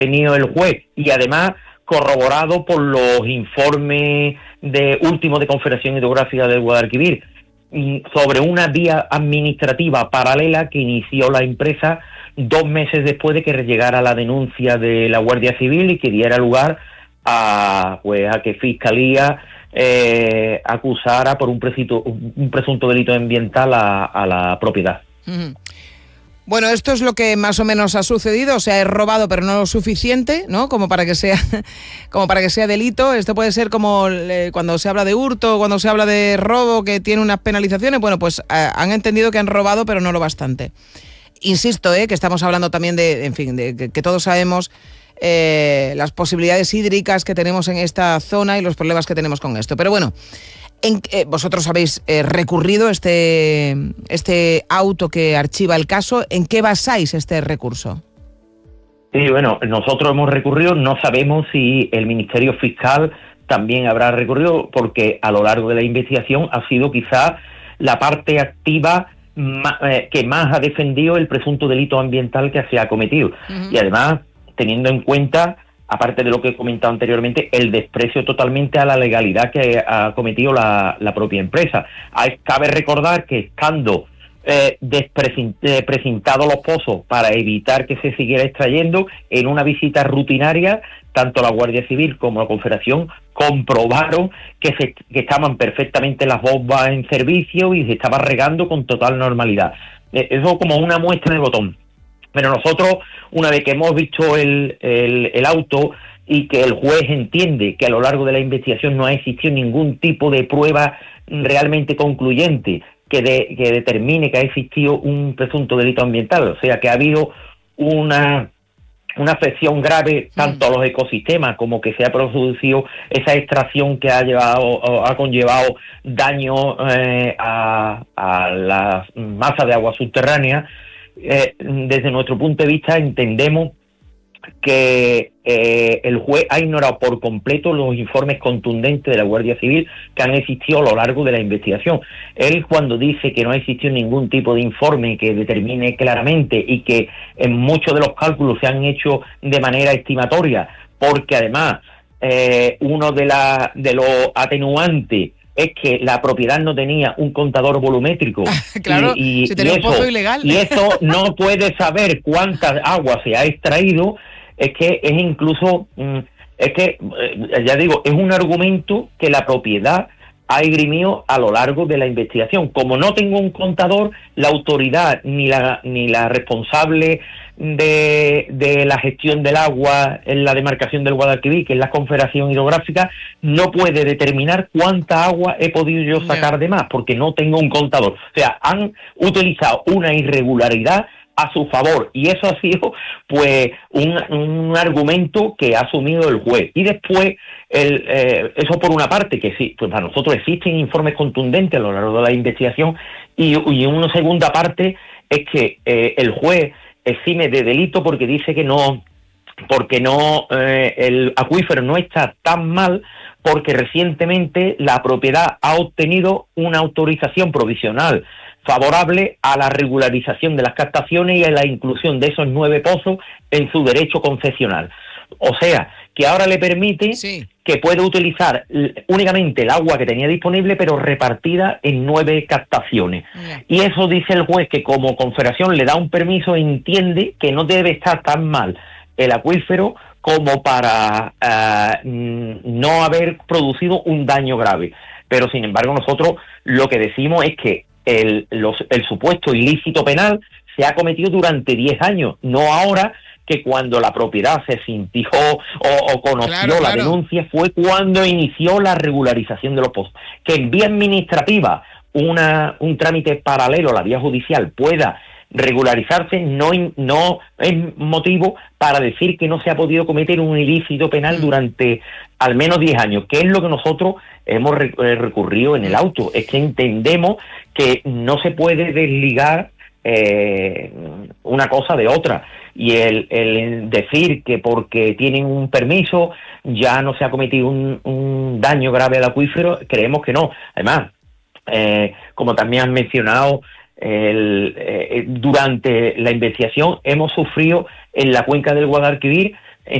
tenido el juez, y además corroborado por los informes últimos de Confederación Hidrográfica del Guadalquivir, sobre una vía administrativa paralela que inició la empresa 2 meses después de que llegara la denuncia de la Guardia Civil y que diera lugar a que Fiscalía acusara por un presunto delito ambiental a la propiedad. Uh-huh. Bueno, esto es lo que más o menos ha sucedido, o sea, es robado pero no lo suficiente, ¿no? Como para que sea delito. Esto puede ser como cuando se habla de hurto, cuando se habla de robo que tiene unas penalizaciones. Bueno, pues han entendido que han robado pero no lo bastante. Insisto, que estamos hablando también de que todos sabemos las posibilidades hídricas que tenemos en esta zona y los problemas que tenemos con esto. Pero bueno, vosotros habéis recurrido este auto que archiva el caso. ¿En qué basáis este recurso? Sí, bueno, nosotros hemos recurrido, no sabemos si el Ministerio Fiscal también habrá recurrido, porque a lo largo de la investigación ha sido quizá la parte activa que más ha defendido el presunto delito ambiental que se ha cometido. Uh-huh. Y además, teniendo en cuenta, aparte de lo que he comentado anteriormente, el desprecio totalmente a la legalidad que ha cometido la propia empresa. Cabe recordar que estando precintados los pozos para evitar que se siguiera extrayendo, en una visita rutinaria, tanto la Guardia Civil como la Confederación comprobaron que estaban perfectamente las bombas en servicio y se estaba regando con total normalidad. Eso como una muestra de botón. Pero nosotros, una vez que hemos visto el auto y que el juez entiende que a lo largo de la investigación no ha existido ningún tipo de prueba realmente concluyente que determine que ha existido un presunto delito ambiental, o sea, que ha habido una afección grave tanto a los ecosistemas como que se ha producido esa extracción que ha conllevado daño a la masa de agua subterránea. Desde nuestro punto de vista entendemos que el juez ha ignorado por completo los informes contundentes de la Guardia Civil que han existido a lo largo de la investigación. Él, cuando dice que no ha existido ningún tipo de informe que determine claramente y que en muchos de los cálculos se han hecho de manera estimatoria, porque además uno de los atenuantes es que la propiedad no tenía un contador volumétrico. Claro, si tenía un pozo ilegal. Y eso no puede saber cuánta agua se ha extraído. Es que es incluso, ya digo, es un argumento que la propiedad ha esgrimido a lo largo de la investigación. Como no tengo un contador, la autoridad ni la responsable de la gestión del agua en la demarcación del Guadalquivir, que es la Confederación Hidrográfica, no puede determinar cuánta agua he podido yo sacar de más, porque no tengo un contador. O sea, han utilizado una irregularidad a su favor, y eso ha sido pues un argumento que ha asumido el juez. Y después eso por una parte, que sí, pues para nosotros existen informes contundentes a lo largo de la investigación, y una segunda parte es que el juez exime de delito porque dice que el acuífero no está tan mal, porque recientemente la propiedad ha obtenido una autorización provisional favorable a la regularización de las captaciones y a la inclusión de esos 9 pozos en su derecho concesional. O sea, que ahora le permite que puede utilizar únicamente el agua que tenía disponible, pero repartida en 9 captaciones. Y eso dice el juez, que como Confederación le da un permiso, entiende que no debe estar tan mal el acuífero como para no haber producido un daño grave. Pero sin embargo nosotros lo que decimos es que el supuesto ilícito penal se ha cometido durante 10 años, no ahora, que cuando la propiedad se sintió o conoció la denuncia fue cuando inició la regularización de los pozos. Que en vía administrativa un trámite paralelo a la vía judicial pueda regularizarse no es motivo para decir que no se ha podido cometer un ilícito penal durante al menos 10 años, que es lo que nosotros hemos recurrido en el auto. Es que entendemos que no se puede desligar una cosa de otra, y el decir que porque tienen un permiso ya no se ha cometido un daño grave al acuífero, creemos que no. Además, como también han mencionado, durante la investigación hemos sufrido en la cuenca del Guadalquivir